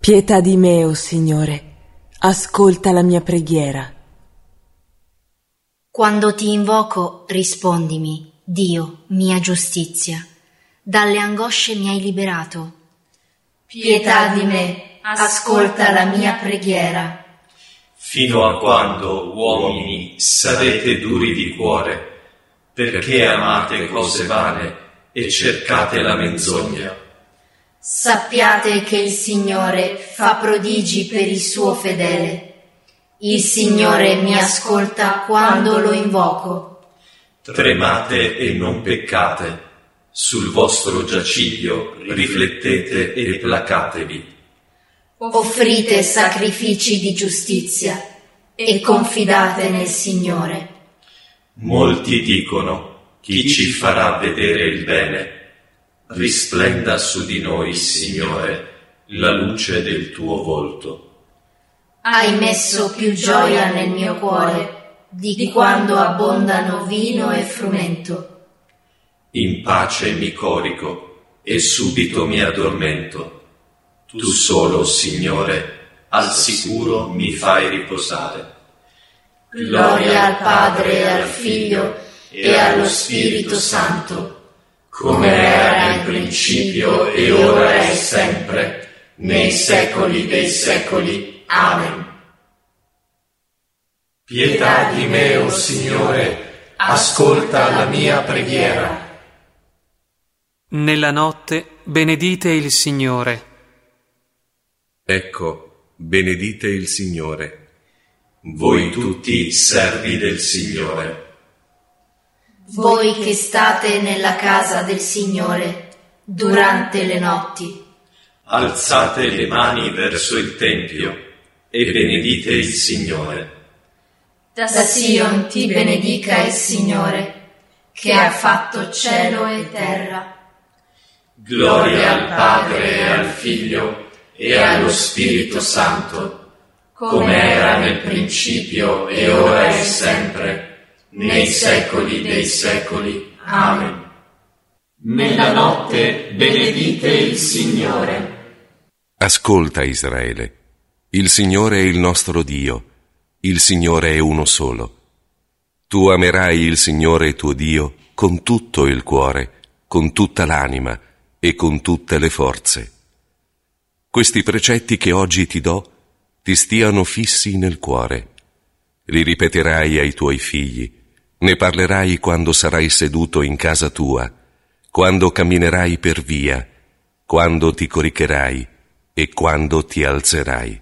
Pietà di me, o Signore, ascolta la mia preghiera. Quando ti invoco, rispondimi, Dio, mia giustizia. Dalle angosce mi hai liberato. Pietà di me, ascolta la mia preghiera. Fino a quando, uomini, sarete duri di cuore, perché amate cose vane e cercate la menzogna? Sappiate che il Signore fa prodigi per il suo fedele. Il Signore mi ascolta quando lo invoco. Tremate e non peccate. Sul vostro giaciglio riflettete e placatevi. Offrite sacrifici di giustizia e confidate nel Signore. Molti dicono: chi ci farà vedere il bene? Risplenda su di noi, Signore, la luce del tuo volto. Hai messo più gioia nel mio cuore di quando abbondano vino e frumento. In pace mi corico e subito mi addormento. Tu solo, Signore, al sicuro mi fai riposare. Gloria al Padre e al Figlio e allo Spirito Santo, come era nel principio e ora e sempre, nei secoli dei secoli. Amen. Pietà di me, o Signore, ascolta la mia preghiera. Nella notte benedite il Signore. Ecco, benedite il Signore. Voi tutti servi del Signore. Voi che state nella casa del Signore durante le notti. Alzate le mani verso il Tempio e benedite il Signore. Da Sion ti benedica il Signore, che ha fatto cielo e terra. Gloria al Padre e al Figlio e allo Spirito Santo, come era nel principio e ora e sempre, nei secoli dei secoli. Amen. Nella notte benedite il Signore. Ascolta, Israele, il Signore è il nostro Dio, il Signore è uno solo. Tu amerai il Signore tuo Dio con tutto il cuore, con tutta l'anima e con tutte le forze. Questi precetti che oggi ti do ti stiano fissi nel cuore. Li ripeterai ai tuoi figli, ne parlerai quando sarai seduto in casa tua, quando camminerai per via, quando ti coricherai e quando ti alzerai.